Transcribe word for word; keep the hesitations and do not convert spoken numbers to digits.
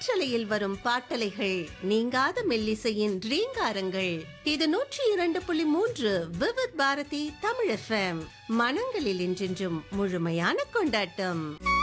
காற்றலையில் வரும் பாட்டலைகள் நீங்காத மெல்லிசையின் ரீங்காரங்கள். இது நூற்றி இரண்டு புள்ளி மூன்று விவித் பாரதி தமிழ் எஃப்எம். மனங்களில் என்றென்றும் முழுமையான கொண்டாட்டம்.